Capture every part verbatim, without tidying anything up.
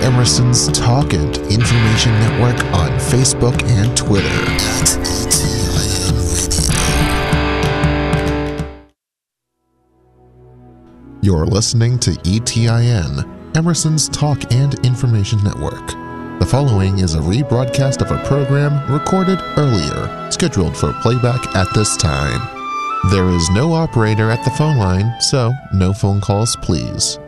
Emerson's Talk and Information Network on Facebook and Twitter. You're listening to E T I N, Emerson's Talk and Information Network. The following is a rebroadcast of a program recorded earlier, scheduled for playback at this time. There is no operator at the phone line, so no phone calls, please.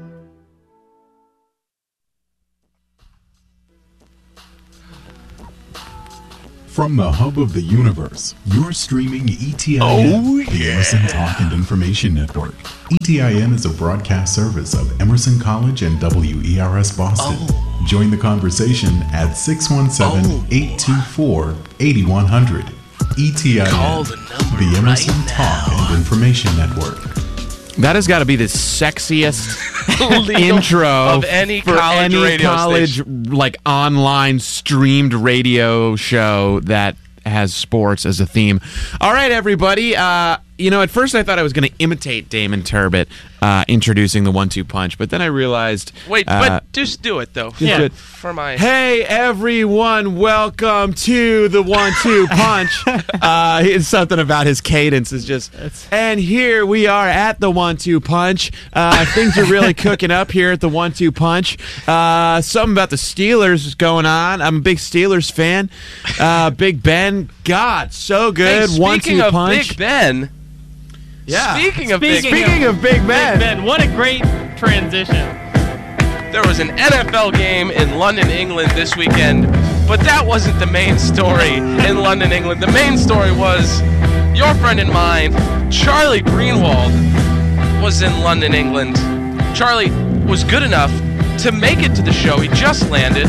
From the hub of the universe, you're streaming E T I N, oh, the yeah. Emerson Talk and Information Network. E T I N is a broadcast service of Emerson College and W E R S Boston. Oh. Join the conversation at six one seven, eight two four, eight one zero zero. E T I N, Call the number the Emerson right Talk now. and Information Network. That has got to be the sexiest intro of any for college any radio college station. like online streamed radio show that has sports as a theme. All right, everybody. Uh, you know, at first I thought I was going to imitate Damon Turbot uh, introducing the one two punch, but then I realized. Wait, uh, but just do it though. Yeah. Yeah. For my. Hey everyone, welcome to the one two punch. uh, it's something about his cadence is just. And here we are at the one two punch. Uh, things are really cooking up here at the one two punch. Uh, something about the Steelers is going on. I'm a big Steelers fan. Uh, Big Ben, God, so good. Hey, one speaking two of punch. Big Ben. Yeah. Speaking of Speaking Big Speaking of Big Ben. Big Ben, what a great transition. There was an N F L game in London, England this weekend, but that wasn't the main story in London, England. The main story was your friend and mine, Charlie Greenwald, was in London, England. Charlie was good enough to make it to the show. He just landed,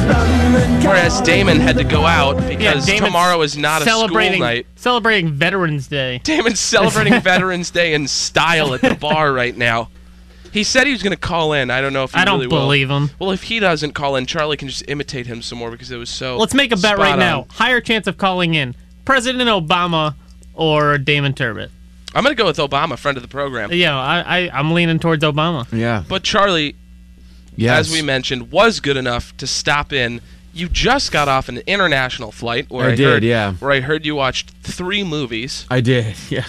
whereas Damon had to go out because Yeah, Damon's tomorrow is not a school celebrating night. celebrating Veterans Day. Damon's celebrating Veterans Day in style at the bar right now. He said he was going to call in. I don't know if he I don't really will. believe him. Well, if he doesn't call in, Charlie can just imitate him some more because it was so. Let's make a bet spot right on. now. Higher chance of calling in President Obama or Damon Turbot. I'm going to go with Obama, friend of the program. Yeah, I, I I'm leaning towards Obama. Yeah. But Charlie, Yes. as we mentioned, was good enough to stop in. You just got off an international flight where I I, did, heard, yeah. where I heard you watched three movies. I did, yeah.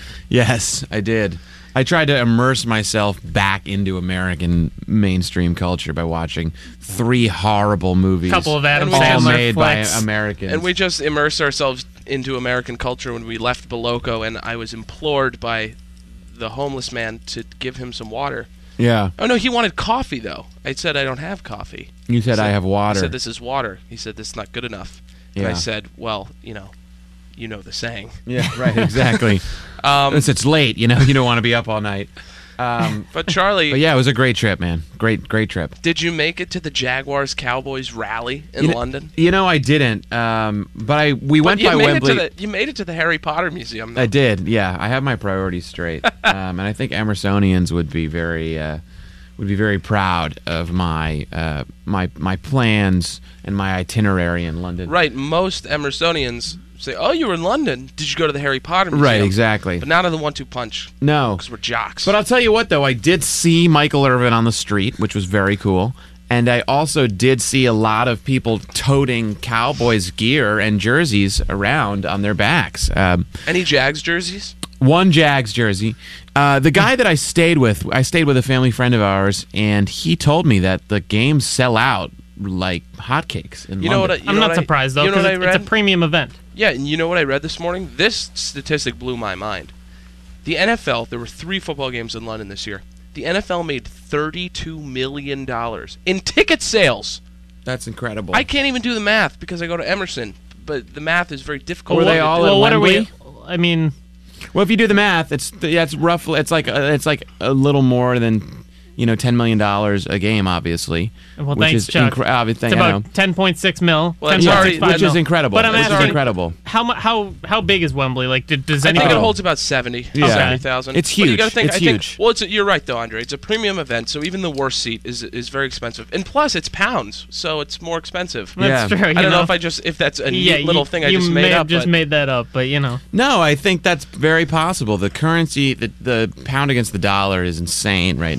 Yes, I did. I tried to immerse myself back into American mainstream culture by watching three horrible movies. Couple of Adam And we all just- Sandler made flicks. by Americans. And we just immersed ourselves into American culture when we left Boloco, and I was implored by the homeless man to give him some water. yeah. Oh, no, he wanted coffee, though. I said, I don't have coffee. You said He I have water. I said, this is water. He said, this is not good enough. And Yeah. I said, well, you know, you know the saying. Yeah, right, exactly. Um, It's, it's late, you know, you don't want to be up all night. Um, but, Charlie, but yeah, it was a great trip, man. Great, great trip. did you make it to the Jaguars-Cowboys rally in You know- London? You know, I didn't. Um, but I we But went you by made Wembley. It to the, you made it to the Harry Potter Museum, though. I did, yeah. I have my priorities straight, um, and I think Emersonians would be very uh, would be very proud of my uh, my my plans and my itinerary in London. Right, most Emersonians say, oh, you were in London. Did you go to the Harry Potter Museum? Right, exactly. But not on the one two punch, No, because we're jocks. but I'll tell you what, though, I did see Michael Irvin on the street, which was very cool. And I also did see a lot of people toting Cowboys gear and jerseys around on their backs. Um, Any Jags jerseys? One Jags jersey. Uh, the guy that I stayed with, I stayed with a family friend of ours, and he told me that the games sell out like hotcakes in You know what? I, London. you I'm know not what I- surprised, though, You know because what I read? it's a premium event. Yeah, and you know what I read this morning? This statistic blew my mind. The N F L, there were three football games in London this year. The N F L made thirty-two million dollars in ticket sales. That's incredible. I can't even do the math because I go to Emerson, but the math is very difficult. Were to they do. all well, at what Wembley? are we? I mean, Well, if you do the math, it's yeah, it's roughly it's like uh, it's like a little more than you know ten million dollars a game, obviously. well, which thanks, is Chuck. incre- obviously, It's I about know. ten point six mil. Well, that's ten point already- six five which mil. is incredible. But I'm which asking, is incredible. How mu- how how big is Wembley? Like, do, does I think anyone? it holds about seventy, Yeah. seventy thousand. It's But you huge. gotta think, It's I think, huge. Well, it's, you're right, though, Andre. It's a premium event, so even the worst seat is is very expensive. And plus, it's pounds, so it's more expensive. That's Yeah. true. I you don't know. know if I just if that's a yeah, neat little you, thing I you just may made have up. just but made that up, but you know. No, I think that's very possible. The currency, the, the pound against the dollar is insane right now. But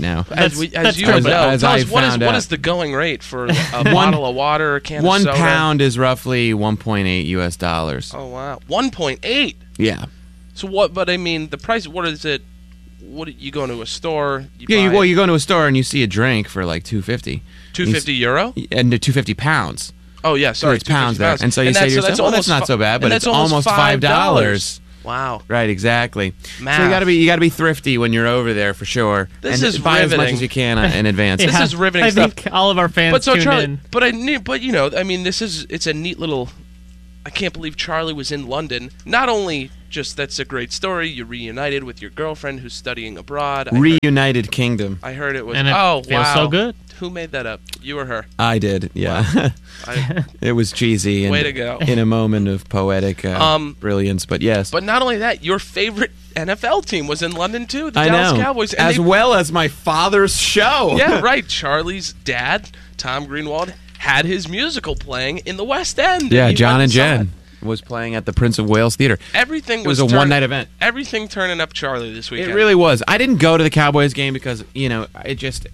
as, we, as that's you true, would but- know, as tell I us what is found what out. is the going rate for a bottle of water or a can One of soda? pound is roughly one point eight U S dollars. Oh wow, one point eight. Yeah. So what? But I mean, the price. What is it? What you go into a store? You Yeah, you, buy well, you go into a store and you see a drink for like two fifty. two fifty euro. And two fifty pounds. Oh yeah, sorry, it's pounds there. pounds. And so you say that's, to yourself, that's well, that's almost not so bad, but and it's that's almost five dollars. Wow. Right, exactly. Math. So you got to be you got to be thrifty when you're over there for sure. This and is buy as much riveting. as you can uh, in advance. This Yeah, is riveting I stuff. think all of our fans But so tuned Charlie, in. but I knew, but you know, I mean, this is it's a neat little. I can't believe Charlie was in London. Not only just that's a great story. You reunited with your girlfriend who's studying abroad. I heard, Reunited Kingdom. I heard it was. And it oh feels wow, so good. Who made that up? You or her? I did, yeah. I, It was cheesy and Way to go. in a moment of poetic uh, Um, brilliance, but yes. but not only that, your favorite N F L team was in London too. The I Dallas know. Cowboys. And as they- well as my father's show. Yeah, right. Charlie's dad, Tom Greenwald, had his musical playing in the West End. Yeah, he John went and saw Jen it. was playing at the Prince of Wales Theater. Everything It was was a turn- one-night event. Everything turning up Charlie this weekend. It really was. I didn't go to the Cowboys game because, you know, it just...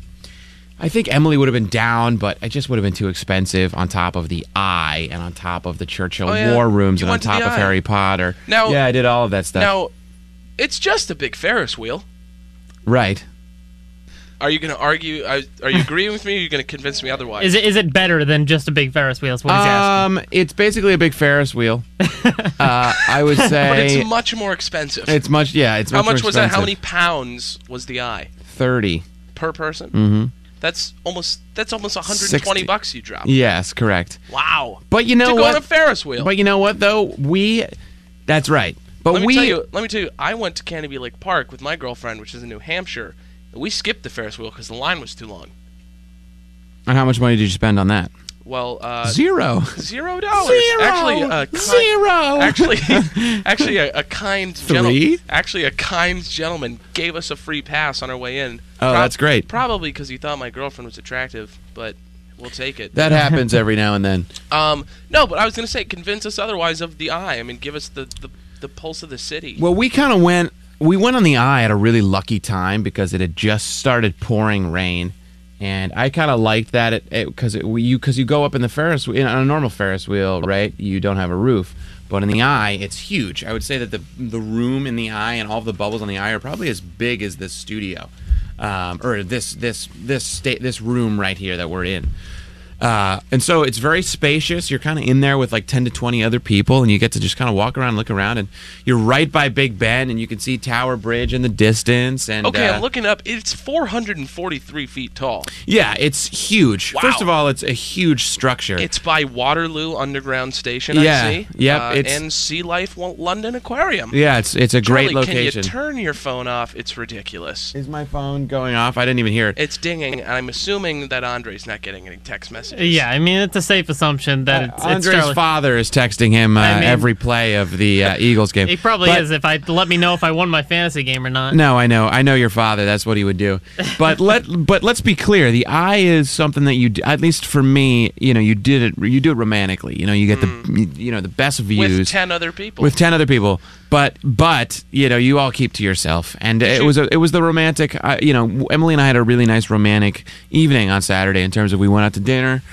I think Emily would have been down, but it just would have been too expensive on top of the Eye and on top of the Churchill Oh, yeah. War Rooms You and on went to top the of Eye. Harry Potter. Now- yeah, I did all of that stuff. Now, it's just a big Ferris wheel. right. Are you going to argue? Are, are you agreeing with me? Or are you going to convince me otherwise? Is it is it better than just a big Ferris wheel? Is what he's asking. Um, it's basically a big Ferris wheel. uh, I would But say it's much more expensive. it's much. Yeah, it's How much more much was that? How expensive. many pounds was the eye Thirty. per person? Mm-hmm. That's almost that's almost one hundred twenty sixty. bucks you dropped. Yes, correct. Wow. But you know to go what? on a Ferris wheel. But you know what though? We. That's right. But let me we. tell you. Let me tell you. I went to Canopy Lake Park with my girlfriend, which is in New Hampshire. And we skipped the Ferris wheel because the line was too long. And how much money did you spend on that? Well, uh, Zero. zero dollars. Zero. Actually, a ki- Zero. Actually, actually, a, a kind gentleman. Three? Actually, a kind gentleman gave us a free pass on our way in. Oh, that's great. Probably because he thought my girlfriend was attractive, but we'll take it. That happens every now and then. Um, no, but I was going to say, convince us otherwise of the Eye. I mean, give us the, the, the pulse of the city. Well, we kind of went. We went on the Eye at a really lucky time because it had just started pouring rain, and I kind of liked that because it, it, you because you go up in the Ferris in on a normal Ferris wheel, right? You don't have a roof, but in the Eye, it's huge. I would say that the the room in the Eye and all of the bubbles on the Eye are probably as big as this studio, um, or this this this state this room right here that we're in. Uh, and so it's very spacious. You're kind of in there with like ten to twenty other people, and you get to just kind of walk around, look around, and you're right by Big Ben, and you can see Tower Bridge in the distance. And okay, uh, I'm looking up. It's four hundred forty-three feet tall. yeah, it's huge. Wow. First of all, it's a huge structure. It's by Waterloo Underground Station, Yeah, I see. yep, Uh, it's- and Sea Life Wa- London Aquarium. yeah, it's it's a great Charlie, location. Can you turn your phone off? It's ridiculous. Is my phone going off? I didn't even hear it. It's dinging, and I'm assuming that Andre's not getting any text messages. Yeah, I mean it's a safe assumption that it's, it's Andre's Charlie. father is texting him uh, I mean- every play of the uh, Eagles game. He probably But- is. If I let me know if I won my fantasy game or not. No, I know. I know your father. That's what he would do. But let but let's be clear. The Eye is something that you do, at least for me, you know, you did it you do it romantically. You know, you get the you know, the best views Hmm. With ten other people. with ten other people. But but, you know, you all keep to yourself. And it you- was a, it was the romantic, uh, you know, Emily and I had a really nice romantic evening on Saturday in terms of we went out to dinner.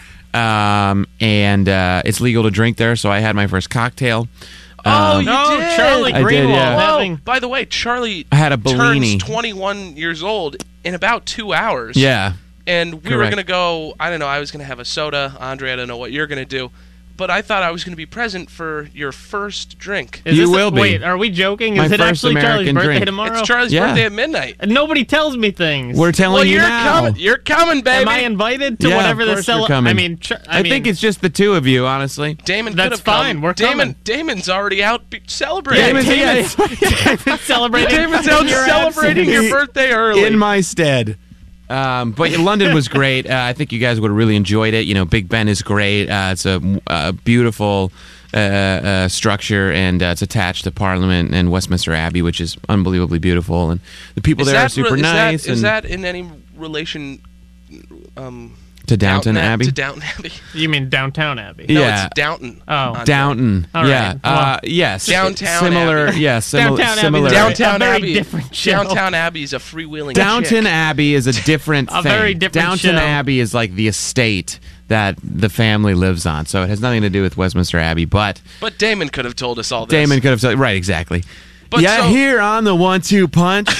Um, and uh, it's legal to drink there, so I had my first cocktail. Oh, Um, you No, did. Charlie I did, Greenwald yeah. Whoa, having. by the way, Charlie I had a Bellini. turns twenty-one years old in about two hours. Yeah. And we were Correct. going to go, I don't know, I was going to have a soda. Andre, I don't know what you're going to do. But I thought I was going to be present for your first drink. Is You this will be. Wait, are we joking? My Is it first actually Charlie's American birthday drink. tomorrow? It's Charlie's Yeah. birthday at midnight. And nobody tells me things. We're telling Well, you you're now. coming. You're coming, baby. Am I invited to Yeah, whatever of the course you're cele- coming. I mean, ch- I, I mean, think it's just the two of you, honestly. Damon That's could have fine, come. we're Damon, coming. Damon's already out be- celebrating. Damon's- Damon's celebrating. Damon's out your celebrating absence. your birthday early. in my stead. Um, but London was great. Uh, I think you guys would have really enjoyed it. You know, Big Ben is great. Uh, it's a, a beautiful uh, uh, structure, and uh, it's attached to Parliament and Westminster Abbey, which is unbelievably beautiful. And the people is there are that super re- is nice. That, is and that in any relation um, To Downton Downton Abbey? To Downton Abbey. You mean Downtown Abbey? No, Yeah. it's Downton. Oh. Andre. Downton. All right. Yeah. Well, uh, yes. Downtown Similar. Abbey. Yeah. Similar. Downtown Abbey's similar. a very- Downtown a very Abbey. different show. Downtown Abbey is a freewheeling Downton chick. Abbey is a different A thing. very different Downton show. Abbey is like the estate that the family lives on, so it has nothing to do with Westminster Abbey. But But Damon could have told us all this. Damon could have said, right, exactly. But yeah, so- here on the one-two punch.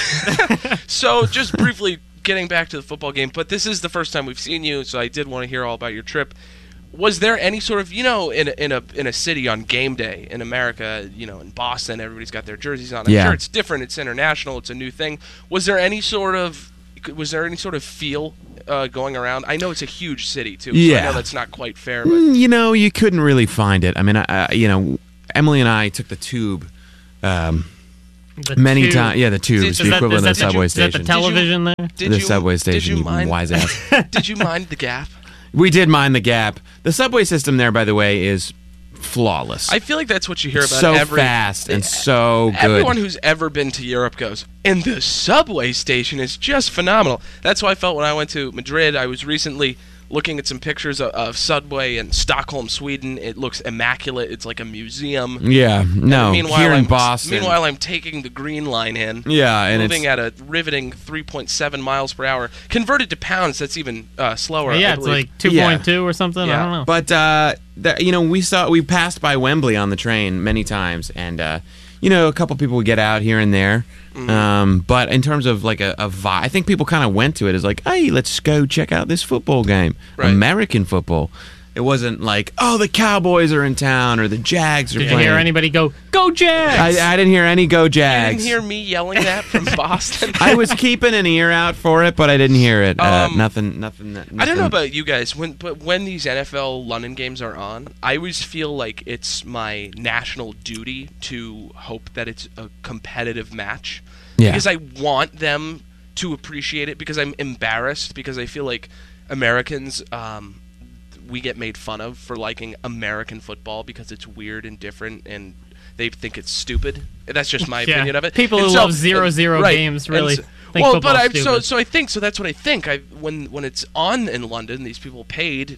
So, just briefly getting back to the football game, but this is the first time we've seen you, so I did want to hear all about your trip. Was there any sort of, you know, in a, in a in a city on game day in America, you know, in Boston, everybody's got their jerseys on. I'm Yeah. sure it's different. It's international. It's a new thing. Was there any sort of was there any sort of feel uh, going around? I know it's a huge city too. So I Yeah. know that's not quite fair, but Mm, you know, you couldn't really find it. I mean, I, I, you know, Emily and I took the tube um, The many tube. times. Yeah, the tube is Is the that- equivalent is of the that the- subway Is that the station. television there? did the you subway did station, you you mind wise ass. Did you mind the gap? We did mind the gap. The subway system there, by the way, is flawless. I feel like that's what you hear about so every fast and so good. Everyone who's ever been to Europe goes, and the subway station is just phenomenal. That's how I felt when I went to Madrid. I was recently looking at some pictures of, of Subway in Stockholm, Sweden. It looks immaculate. It's like a museum. yeah, no. meanwhile, Here in I'm, Boston. Meanwhile, I'm taking the Green Line in. yeah, and moving it's at a riveting three point seven miles per hour. Converted to pounds, that's even uh, slower. Yeah, I it's believe. like two point two or something. Yeah. I don't know. But uh, the, you know, we saw we passed by Wembley on the train many times, and uh, you know, a couple people would get out here and there. Mm-hmm. Um, but in terms of like a, a vibe, I think people kind of went to it as like, hey, let's go check out this football game, Right. American football. It wasn't like, oh, the Cowboys are in town or the Jags are Did you playing. hear anybody go, "Go Jags"? I, I didn't hear any Go You Jags. didn't hear me yelling that from Boston? I was keeping an ear out for it, but I didn't hear it. Uh, Um, nothing, nothing, nothing. I don't know about you guys, when but when these N F L London games are on, I always feel like it's my national duty to hope that it's a competitive match. Yeah. Because I want them to appreciate it, because I'm embarrassed, because I feel like Americans, um, we get made fun of for liking American football because it's weird and different, and they think it's stupid. That's just my Yeah. opinion of it. People And who so- love zero zero right. games And really so- think well, football's but I so stupid. so I think so. That's what I think. I when when it's on in London, these people paid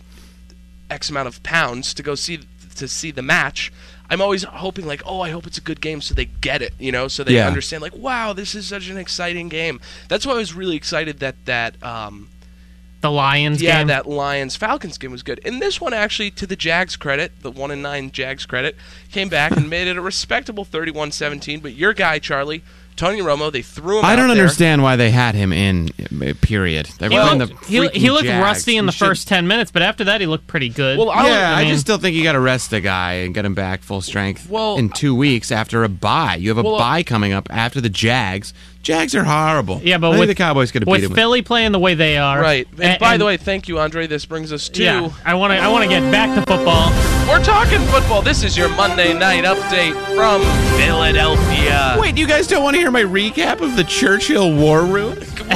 X amount of pounds to go see to see the match. I'm always hoping like, oh, I hope it's a good game, so they get it, you know, so they Yeah. understand like, wow, this is such an exciting game. That's why I was really excited that that um, The Lions yeah, game. that Lions Falcons game was good. And this one actually, to the Jags credit, the one and nine Jags credit, came back and made it a respectable thirty-one seventeen. But your guy, Charlie, Tony Romo, they threw him I out don't there. understand why they had him in. uh, Period. They He were in looked, the he, freaking he looked Jags. rusty in You the should- first ten minutes, but after that he looked pretty good. Well, I'll- Yeah, I, mean- just still think you got to rest the guy and get him back full strength Well, in two weeks after a bye. You have a well, bye coming up after the Jags. Jags are horrible. yeah, but I think with the Cowboys could have beat with them. Philly playing the way they are, Right. And, and- by and- the way, thank you, Andre. This brings us to yeah, I want to I want to get back to football. we're talking football. This is your Monday night update from Philadelphia. Wait, you guys don't want to hear my recap of the Churchill War Room?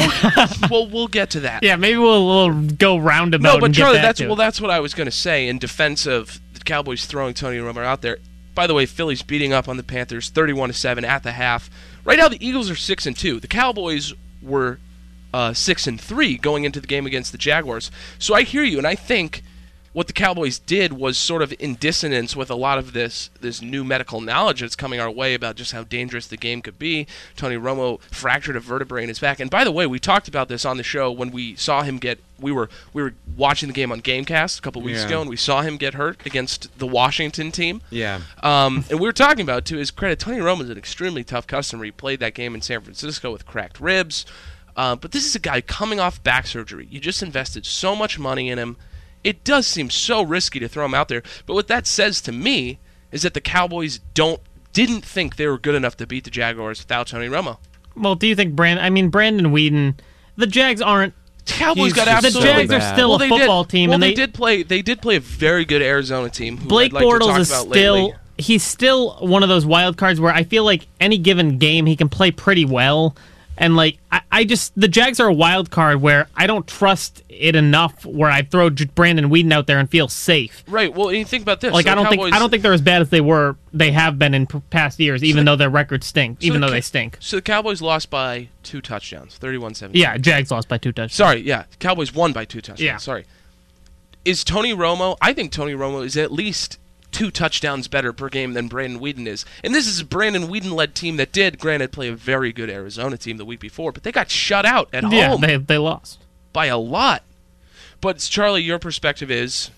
well, we'll get to that. Yeah, maybe we'll, we'll go roundabout. No, but and get Charlie, back that's to it. well, that's what I was going to say in defense of the Cowboys throwing Tony Romo out there. By the way, Philly's beating up on the Panthers, thirty-one to seven at the half. Right now, the Eagles are six and two. The Cowboys were uh, six and three going into the game against the Jaguars. So I hear you, and I think what the Cowboys did was sort of in dissonance with a lot of this this new medical knowledge that's coming our way about just how dangerous the game could be. Tony Romo fractured a vertebrae in his back, and by the way, we talked about this on the show when we saw him get. We were we were watching the game on Gamecast a couple weeks Yeah. ago, and we saw him get hurt against the Washington team. Yeah. Um, and we were talking about, to his credit, Tony Romo is an extremely tough customer. He played that game in San Francisco with cracked ribs. Uh, but this is a guy coming off back surgery. You just invested so much money in him. It does seem so risky to throw him out there. But what that says to me is that the Cowboys don't didn't think they were good enough to beat the Jaguars without Tony Romo. Well, do you think Brand? I mean, Brandon Whedon. The Jags aren't. The Cowboys He's got just The absolutely. Jags are bad. still well, a they football did, team, well, and they, they, did play. They did play a very good Arizona team. Who Blake I'd like to Bortles talk is about still. lately. He's still one of those wild cards where I feel like any given game he can play pretty well. And, like, I, I just, the Jags are a wild card where I don't trust it enough where I throw J- Brandon Weeden out there and feel safe. Right. Well, you think about this. Like, so I don't Cowboys, think I don't think they're as bad as they were, they have been in p- past years, even the, though their records stink, even the, though they stink. So the Cowboys lost by two touchdowns, thirty-one seventeen. Yeah, Jags lost by two touchdowns. Sorry, yeah. Cowboys won by two touchdowns. Yeah. Sorry. Is Tony Romo, I think Tony Romo is at least two touchdowns better per game than Brandon Weeden is. And this is a Brandon Weeden-led team that did, granted, play a very good Arizona team the week before, but they got shut out at Yeah, home they they lost. by a lot. But, Charlie, your perspective is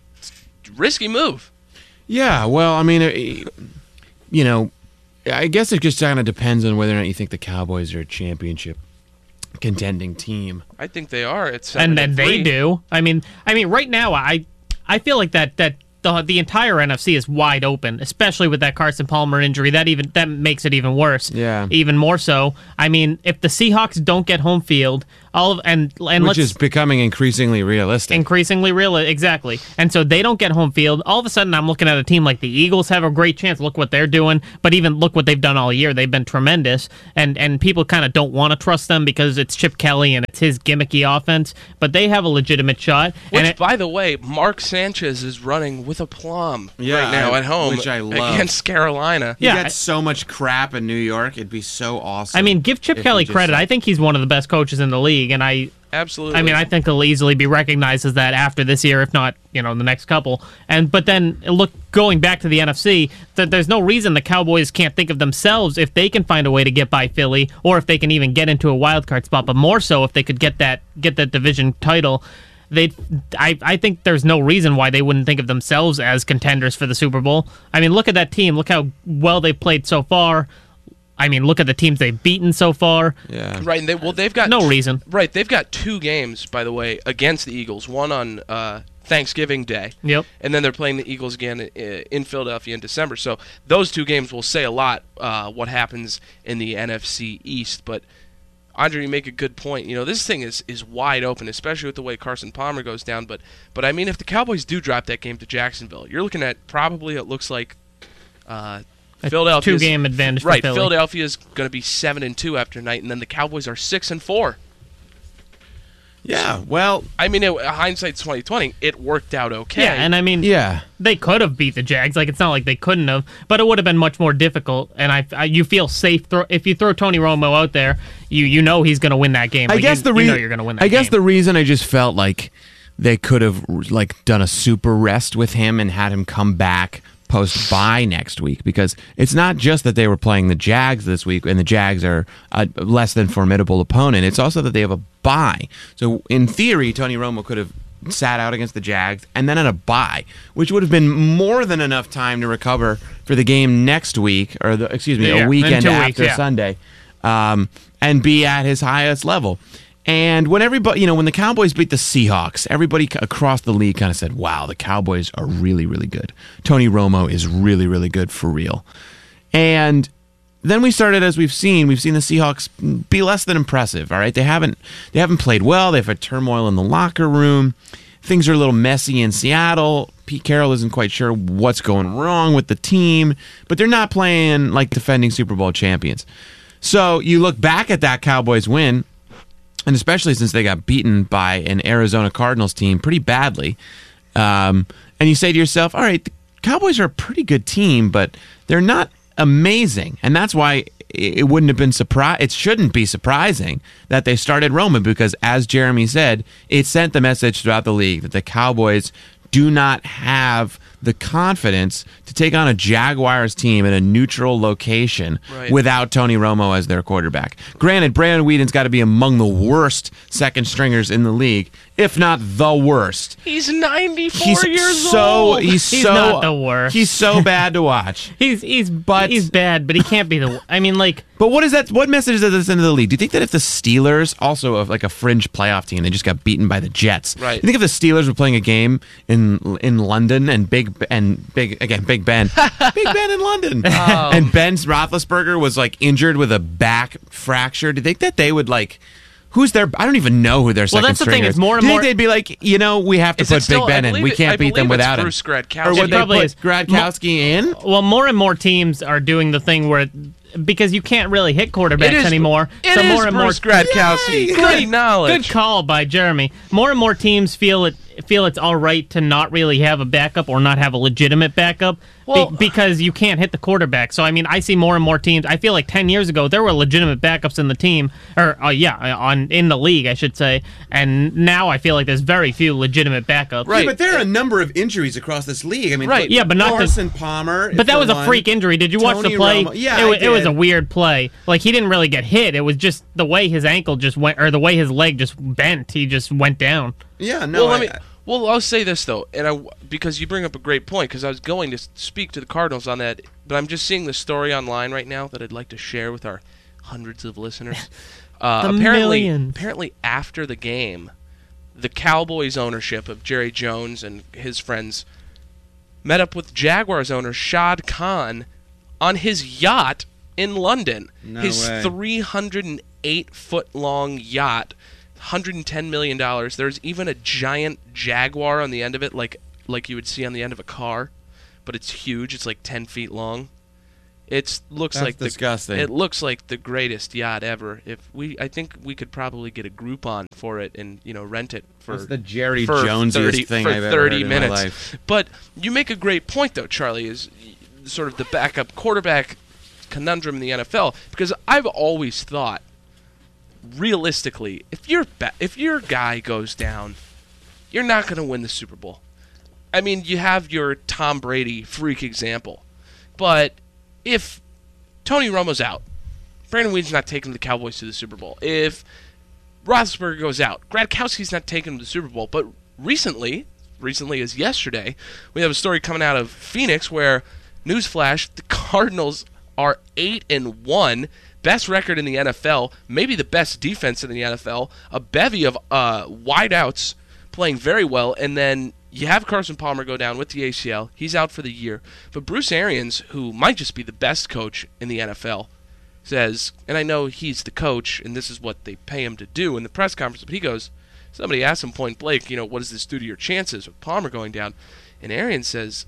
risky move. Yeah, well, I mean, it, you know, I guess it just kind of depends on whether or not you think the Cowboys are a championship contending team. I think they are. It's And then they do. I mean, I mean, right now, I I feel like that that the the entire N F C is wide open, especially with that Carson Palmer injury. That even that makes it even worse. Yeah. Even more so. I mean, if the Seahawks don't get home field, all of and and Which let's is becoming increasingly realistic. increasingly real, exactly. And so they don't get home field. All of a sudden, I'm looking at a team like the Eagles have a great chance. Look what they're doing. But even look what they've done all year. They've been tremendous. And and people kind of don't want to trust them because it's Chip Kelly and it's his gimmicky offense. But they have a legitimate shot. Which, and it, by the way, Mark Sanchez is running with aplomb Yeah, right now I- at home which I love. against Carolina. He Yeah, gets so much crap in New York. It'd be so awesome. I mean, give Chip if Kelly he just- credit. I think he's one of the best coaches in the league. And I, Absolutely. I mean, I think he'll easily be recognized as that after this year, if not, you know, the next couple. And but then look, going back to the N F C, that there's no reason the Cowboys can't think of themselves if they can find a way to get by Philly, or if they can even get into a wild card spot. But more so, if they could get that get that division title, they, I, I think there's no reason why they wouldn't think of themselves as contenders for the Super Bowl. I mean, look at that team. Look how well they've played so far. I mean, look at the teams they've beaten so far. yeah. Right, and they, well, they've got No reason. Right, they've got two games, by the way, against the Eagles. One on uh, Thanksgiving Day. Yep. And then they're playing the Eagles again in, in Philadelphia in December. So those two games will say a lot uh, what happens in the N F C East. But Andre, you make a good point. You know, this thing is, is wide open, especially with the way Carson Palmer goes down. But but I mean, if the Cowboys do drop that game to Jacksonville, you're looking at probably it looks like. Uh, Philadelphia two-game advantage for right. Philly. Philadelphia is going to be seven and two after night, and then the Cowboys are six and four. Yeah, well, I mean, it, hindsight's twenty twenty. It worked out okay. Yeah, and I mean, yeah. they could have beat the Jags. Like, it's not like they couldn't have, but it would have been much more difficult. And I, I you feel safe throw, if you throw Tony Romo out there. You you know he's going to win that game. I Like, guess you, the you reason know you're going to win that I guess game. the reason I just felt like they could have like done a super rest with him and had him come back post bye next week, because it's not just that they were playing the Jags this week and the Jags are a less than formidable opponent. It's also that they have a bye. So in theory, Tony Romo could have sat out against the Jags and then had a bye, which would have been more than enough time to recover for the game next week, or the excuse me, Yeah, a in weekend two after weeks, yeah. Sunday, um, and be at his highest level. And when everybody, you know, when the Cowboys beat the Seahawks, everybody c- across the league kind of said, wow, the Cowboys are really, really good. Tony Romo is really, really good for real. And then we started, as we've seen, we've seen the Seahawks be less than impressive, all right? They haven't they haven't played well. They've had turmoil in the locker room. Things are a little messy in Seattle. Pete Carroll isn't quite sure what's going wrong with the team, but they're not playing like defending Super Bowl champions. So you look back at that Cowboys win, and especially since they got beaten by an Arizona Cardinals team pretty badly, um, and you say to yourself, all right, the Cowboys are a pretty good team, but they're not amazing. And that's why it wouldn't have been surpri- it shouldn't be surprising that they started Roman, because as Jeremy said, it sent the message throughout the league that the Cowboys do not have the confidence to take on a Jaguars team in a neutral location Right. without Tony Romo as their quarterback. Granted, Brandon Weeden's got to be among the worst second stringers in the league, if not the worst. He's ninety-four He's years so old. he's, He's so not the worst. He's so bad to watch. He's he's But- he's bad, but he can't be the. I mean, like, But what is that? What message does this send to the league? Do you think that if the Steelers, also of like a fringe playoff team, they just got beaten by the Jets? Right. You think if the Steelers were playing a game in in London and Big and Big again Big Ben, Big Ben in London, and Ben Roethlisberger was like injured with a back fracture? Do you think that they would like? Who's their? I don't even know who their second that's the thing, stringer is more and Do you more- think they'd be like, you know, we have to Is it put still- Big Ben I in. believe We it- can't I beat them believe it's without him. Bruce Gradkowski. Or would It they probably put is. Gradkowski in? well, more and more teams are doing the thing where because you can't really hit quarterbacks It is- anymore. It so is more and more Bruce Gradkowski. Great knowledge. Good call by Jeremy. More and more teams feel it feel it's all right to not really have a backup or not have a legitimate backup be- Well- because you can't hit the quarterback. So I mean, I see more and more teams. I feel like ten years ago there were legitimate backups in the team, or uh, yeah, on in the league, I should say. And now I feel like there's very few legitimate backups. Right. Yeah, but there are a number of injuries across this league. I mean, Right. Yeah, but not the- Carson Palmer. But that for was a one. freak injury. Did you watch Tony the play? Romo. Yeah, it, wa- I it was did. a weird play. Like he didn't really get hit. It was just the way his ankle just went, or the way his leg just bent. He just went down. Yeah, no. well, I, let me. Well, I'll say this though, and I because you bring up a great point, because I was going to speak to the Cardinals on that, but I'm just seeing the story online right now that I'd like to share with our hundreds of listeners. Uh, The apparently, millions. apparently after the game, the Cowboys ownership of Jerry Jones and his friends met up with Jaguars owner Shad Khan on his yacht in London. No his way. three hundred eight foot long yacht, one hundred ten million dollars. There's even a giant Jaguar on the end of it, like like you would see on the end of a car, but it's huge. It's like ten feet long. It looks That's like disgusting. The, it looks like the greatest yacht ever. If we, I think we could probably get a Groupon for it and you know rent it for That's the Jerry for Jonesiest thirty, thing for I've ever thirty heard in minutes. my life. But you make a great point though, Charlie. Is sort of the backup quarterback conundrum in the N F L, because I've always thought, realistically, if your ba- if your guy goes down, you're not going to win the Super Bowl. I mean, you have your Tom Brady freak example, but if Tony Romo's out, Brandon Weed's not taking the Cowboys to the Super Bowl. If Roethlisberger goes out, Gradkowski's not taking him to the Super Bowl. But recently, recently as yesterday, we have a story coming out of Phoenix where, newsflash, the Cardinals are eight and one, best record in the N F L, maybe the best defense in the N F L, a bevy of uh, wideouts playing very well, and then you have Carson Palmer go down with the A C L. He's out for the year. But Bruce Arians, who might just be the best coach in the N F L, says, and I know he's the coach, and this is what they pay him to do in the press conference, but he goes, somebody asked him point blank, you know, what does this do to your chances with Palmer going down? And Arians says,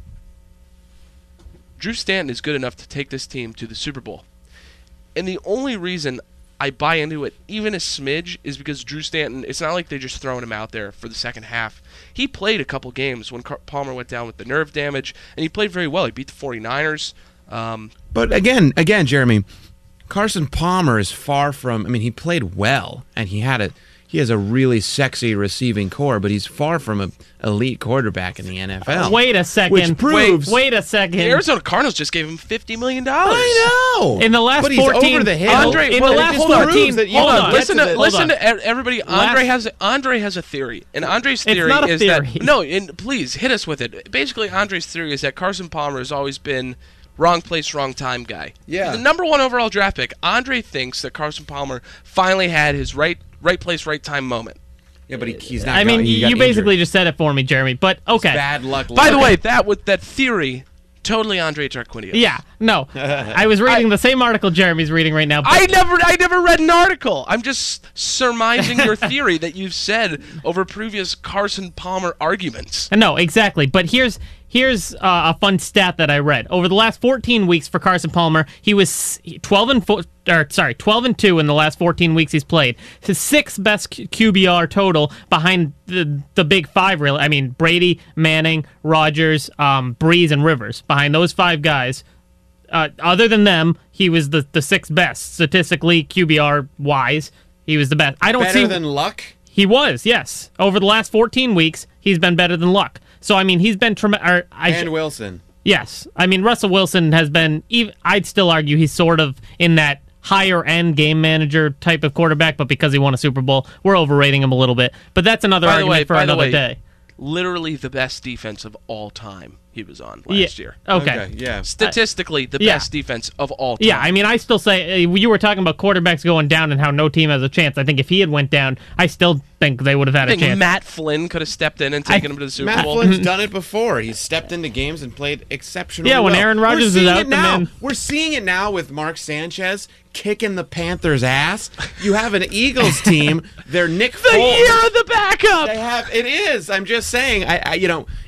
Drew Stanton is good enough to take this team to the Super Bowl. And the only reason I buy into it, even a smidge, is because Drew Stanton, it's not like they're just throwing him out there for the second half. He played a couple games when Car- Palmer went down with the nerve damage, and he played very well. He beat the 49ers. Um, But again, again, Jeremy, Carson Palmer is far from. I mean, he played well, and he had a he has a really sexy receiving core, but he's far from an elite quarterback in the N F L. Wait a second. Which proves- Wait, wait a second. the Arizona Cardinals just gave him fifty million dollars. I know. In the last but he's fourteen over the hill. Andre, in well, the it last just proves fourteen, that you hold don't on. get Listen to to, the- listen hold to e- everybody. Andre Last- has Andre has a theory, and Andre's It's theory not a is theory. that no. And please hit us with it. Basically, Andre's theory is that Carson Palmer has always been wrong place, wrong time guy. Yeah. The number one overall draft pick. Andre thinks that Carson Palmer finally had his right right place, right time moment. Yeah, but he, he's not. I mean, he got you basically injured. just said it for me, Jeremy. But okay. bad luck. By the luck. way, that with that theory, totally Andre Tarquinio. Yeah, no. I was reading the same article Jeremy's reading right now. But I never, I never read an article. I'm just surmising your theory that you've said over previous Carson Palmer arguments. No, exactly. But here's here's uh, a fun stat that I read. Over the last fourteen weeks for Carson Palmer, he was twelve and four, or sorry, twelve and two in the last fourteen weeks he's played. His sixth best Q B R total behind the the big five. Really, I mean Brady, Manning, Rodgers, um, Breeze, and Rivers. Behind those five guys. Uh, other than them, he was the, the sixth best statistically Q B R wise. He was the best. I don't better see than Luck. he was, yes. Over the last fourteen weeks, he's been better than Luck. So I mean, he's been tremendous. And Wilson. Yes, I mean Russell Wilson has been. Even, I'd still argue he's sort of in that higher end game manager type of quarterback, but because he won a Super Bowl, we're overrating him a little bit. But that's another By the argument way, for by the another way, day. Literally the best defense of all time he was on last yeah. year. Okay. Yeah. Statistically, the yeah. best defense of all time. Yeah, I mean, I still say uh, you were talking about quarterbacks going down and how no team has a chance. I think if he had went down, I still think they would have had I a think chance. Matt Flynn could have stepped in and taken him to the Super Matt Bowl. Flynn's done it before. He's stepped into games and played exceptionally Yeah, when well. Aaron Rodgers We're is seeing out, it the now. man- We're seeing it now with Mark Sanchez kicking the Panthers' ass. You have an Eagles team. They're Nick The Foles. year of the backup. They have. It is. I'm just saying. I, I. You know.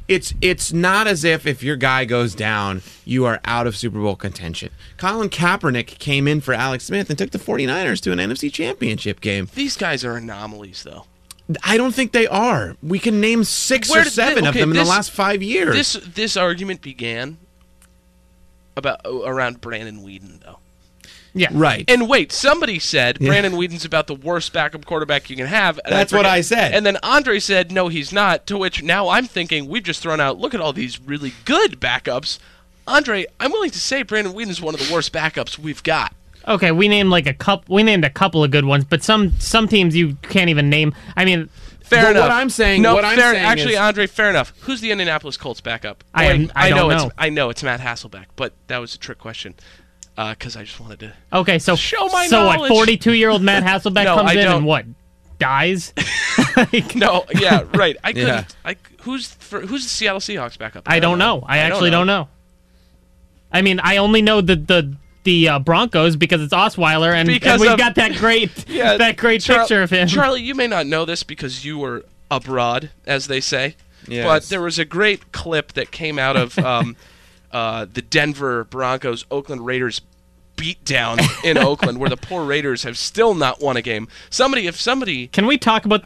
it's it's not as if if your guy goes down, you are out of Super Bowl contention. Colin Kaepernick came in for Alex Smith and took the 49ers to an N F C Championship game. These guys are anomalies, though. I don't think they are. We can name six Where or did seven they- of okay, them in this- the last five years. This this argument began about around Brandon Weeden, though. Yeah. right. And wait, somebody said Yeah. Brandon Weeden's about the worst backup quarterback you can have. and That's I what forget- I said. And then Andre said, no, he's not, to which now I'm thinking we've just thrown out, look at all these really good backups. Andre, I'm willing to say Brandon Weeden is one of the worst backups we've got. Okay, we named like a couple. We named a couple of good ones, but some some teams you can't even name. I mean, Fair But enough. what I'm saying- no, what I'm fair, saying actually, is- Andre, fair enough. Who's the Indianapolis Colts backup? I am- Wait, I don't know, know. It's, I know it's Matt Hasselbeck, but that was a trick question because I just wanted to. okay, so Show my so knowledge. what? forty-two-year-old Matt Hasselbeck No, comes I in don't. and what? Dies? Like, No, yeah, right. I couldn't. Yeah. I who's for, who's the Seattle Seahawks backup? I don't know. I actually know. don't know. I mean, I only know the the the uh, Broncos because it's Osweiler, and, Because and we've of- got that great Yeah, that great Char- picture of him. Charlie, you may not know this because you were abroad, as they say. Yes. But there was a great clip that came out of um, uh, the Denver Broncos Oakland Raiders beatdown in Oakland, where the poor Raiders have still not won a game. Somebody, if somebody Can we talk about